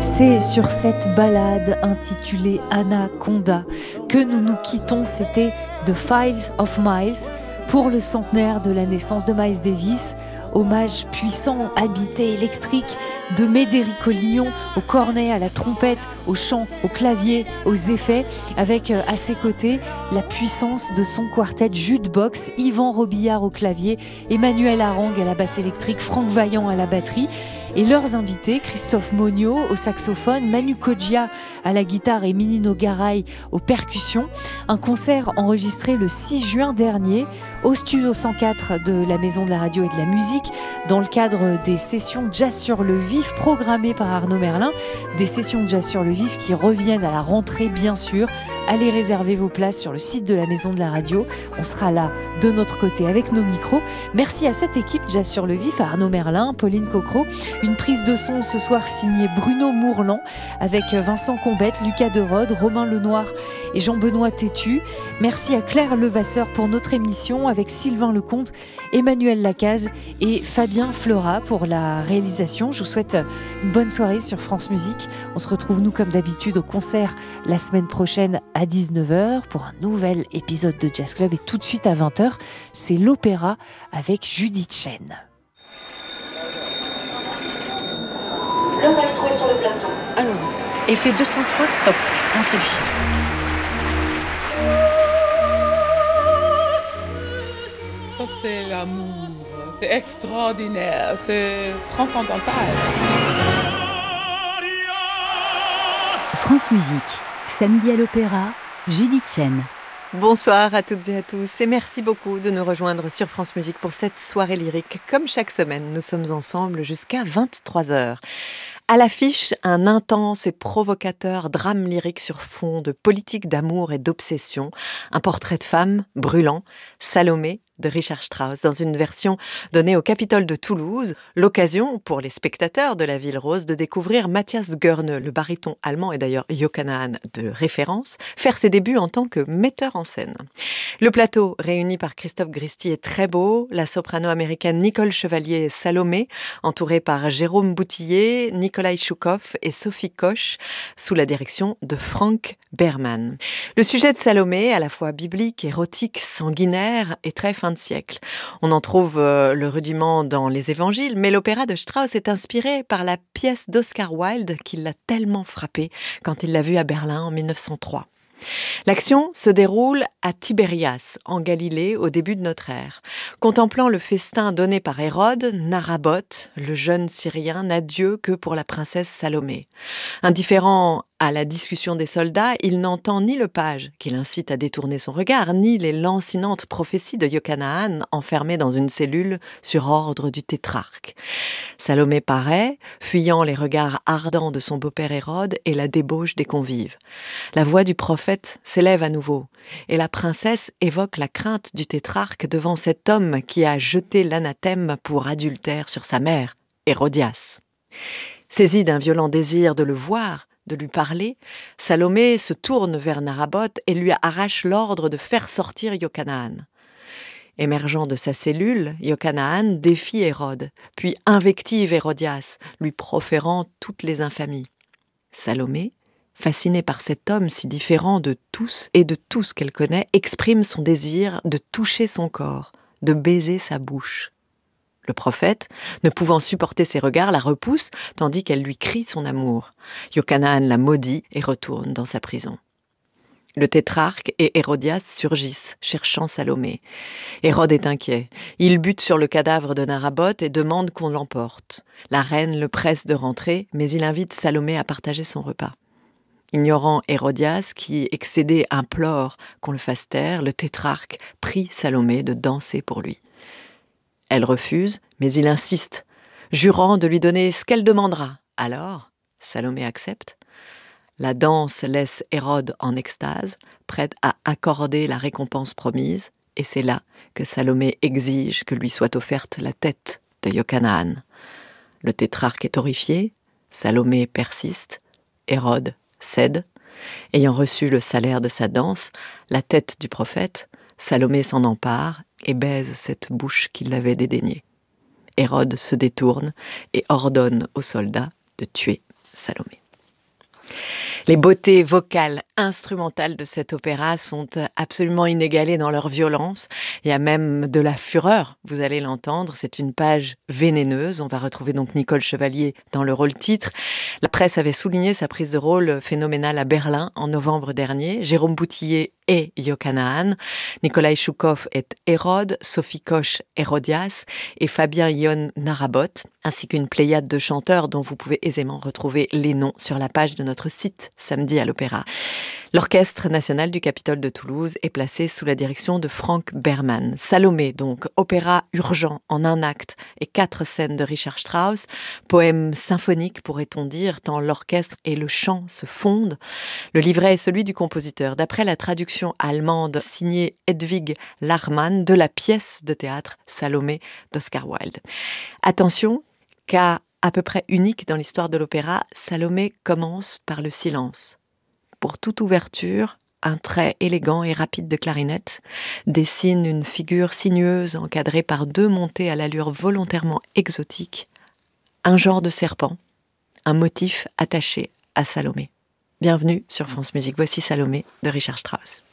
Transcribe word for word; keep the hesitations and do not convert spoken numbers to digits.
C'est sur cette ballade intitulée Anaconda que nous nous quittons. C'était The Files of Miles pour le centenaire de la naissance de Miles Davis. Hommage puissant, habité, électrique de Médéric Collignon au cornet, à la trompette, au chant, au clavier, aux effets, avec à ses côtés la puissance de son quartet jukebox, Yvan Robillard au clavier, Emmanuel Harang à la basse électrique, Franck Vaillant à la batterie. Et leurs invités, Christophe Monio au saxophone, Manu Kodjia à la guitare et Minino Garay aux percussions. Un concert enregistré le six juin dernier au studio cent quatre de la Maison de la Radio et de la Musique dans le cadre des sessions Jazz sur le Vif programmées par Arnaud Merlin. Des sessions Jazz sur le Vif qui reviennent à la rentrée bien sûr. Allez réserver vos places sur le site de la Maison de la Radio. On sera là de notre côté avec nos micros. Merci à cette équipe Jazz sur le Vif, à Arnaud Merlin, Pauline Cocro. Une prise de son ce soir signée Bruno Mourlan avec Vincent Combette, Lucas Derode, Romain Lenoir et Jean-Benoît Tétu. Merci à Claire Levasseur pour notre émission avec Sylvain Lecomte, Emmanuel Lacaze et Fabien Fleurat pour la réalisation. Je vous souhaite une bonne soirée sur France Musique. On se retrouve nous comme d'habitude au concert la semaine prochaine à dix-neuf heures pour un nouvel épisode de Jazz Club. Et tout de suite à vingt heures, c'est l'opéra avec Judith Chen. Le maestro est sur le plateau. Allons-y. Effet deux cent trois, top. Entrée du chiffre. Ça, c'est l'amour. C'est extraordinaire. C'est transcendantal. France Musique. Samedi à l'Opéra, Judith Chen. Bonsoir à toutes et à tous et merci beaucoup de nous rejoindre sur France Musique pour cette soirée lyrique. Comme chaque semaine, nous sommes ensemble jusqu'à vingt-trois heures. À l'affiche, un intense et provocateur drame lyrique sur fond de politique d'amour et d'obsession. Un portrait de femme brûlant, Salomé de Richard Strauss, dans une version donnée au Capitole de Toulouse. L'occasion pour les spectateurs de la Ville Rose de découvrir Matthias Görne, le baryton allemand et d'ailleurs Yochanaan de référence, faire ses débuts en tant que metteur en scène. Le plateau réuni par Christophe Gristi est très beau. La soprano américaine Nicole Chevalier Salomé, entourée par Jérôme Boutillier, Nikolai Choukov et Sophie Koch, sous la direction de Frank Berman. Le sujet de Salomé, à la fois biblique, érotique, sanguinaire et très fin de siècle. On en trouve euh, le rudiment dans les évangiles, mais l'opéra de Strauss est inspiré par la pièce d'Oscar Wilde qui l'a tellement frappé quand il l'a vue à Berlin en mille neuf cent trois. L'action se déroule à Tibérias, en Galilée, au début de notre ère. Contemplant le festin donné par Hérode, Narabot, le jeune Syrien, n'a Dieu que pour la princesse Salomé. Indifférent à la discussion des soldats, il n'entend ni le page qui l'incite à détourner son regard, ni les lancinantes prophéties de Yochanaan enfermé dans une cellule sur ordre du tétrarque. Salomé paraît, fuyant les regards ardents de son beau-père Hérode et la débauche des convives. La voix du prophète s'élève à nouveau, et la princesse évoque la crainte du tétrarque devant cet homme qui a jeté l'anathème pour adultère sur sa mère, Hérodias. Saisie d'un violent désir de le voir, de lui parler, Salomé se tourne vers Narabot et lui arrache l'ordre de faire sortir Yochanaan. Émergeant de sa cellule, Yochanaan défie Hérode, puis invective Hérodias, lui proférant toutes les infamies. Salomé, fascinée par cet homme si différent de tous et de tout ce qu'elle connaît, exprime son désir de toucher son corps, de baiser sa bouche. Le prophète, ne pouvant supporter ses regards, la repousse, tandis qu'elle lui crie son amour. Yochanaan la maudit et retourne dans sa prison. Le tétrarque et Hérodias surgissent, cherchant Salomé. Hérode est inquiet. Il bute sur le cadavre de Narabot et demande qu'on l'emporte. La reine le presse de rentrer, mais il invite Salomé à partager son repas. Ignorant Hérodias, qui, excédé, implore qu'on le fasse taire, le tétrarque prie Salomé de danser pour lui. Elle refuse, mais il insiste, jurant de lui donner ce qu'elle demandera. Alors, Salomé accepte. La danse laisse Hérode en extase, prête à accorder la récompense promise, et c'est là que Salomé exige que lui soit offerte la tête de Yochanaan. Le tétrarque est horrifié, Salomé persiste, Hérode cède. Ayant reçu le salaire de sa danse, la tête du prophète, Salomé s'en empare et baise cette bouche qui l'avait dédaignée. Hérode se détourne et ordonne aux soldats de tuer Salomé. Les beautés vocales, instrumentales de cet opéra sont absolument inégalées dans leur violence. Il y a même de la fureur, vous allez l'entendre. C'est une page vénéneuse. On va retrouver donc Nicole Chevalier dans le rôle titre. La presse avait souligné sa prise de rôle phénoménale à Berlin en novembre dernier. Jérôme Boutillier est Yocanaan, Nikolai Choukov est Hérode, Sophie Koch Hérodias et Fabien Ion Narabot, ainsi qu'une pléiade de chanteurs dont vous pouvez aisément retrouver les noms sur la page de notre site Samedi à l'Opéra. L'Orchestre national du Capitole de Toulouse est placé sous la direction de Frank Berman. Salomé, donc, opéra urgent en un acte et quatre scènes de Richard Strauss, poème symphonique pourrait-on dire, tant l'orchestre et le chant se fondent. Le livret est celui du compositeur, d'après la traduction allemande signée Hedwig Lachmann de la pièce de théâtre Salomé d'Oscar Wilde. Attention, cas à peu près unique dans l'histoire de l'opéra, Salomé commence par le silence. Pour toute ouverture, un trait élégant et rapide de clarinette dessine une figure sinueuse encadrée par deux montées à l'allure volontairement exotique, un genre de serpent, un motif attaché à Salomé. Bienvenue sur France Musique, voici Salomé de Richard Strauss.